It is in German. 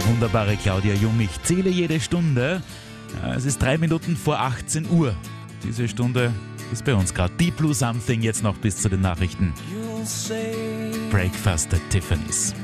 wunderbare Claudia Jung. Ich zähle jede Stunde. Es ist 3 Minuten vor 18 Uhr. Diese Stunde ist bei uns gerade Deep Blue Something, jetzt noch bis zu den Nachrichten. Breakfast at Tiffany's.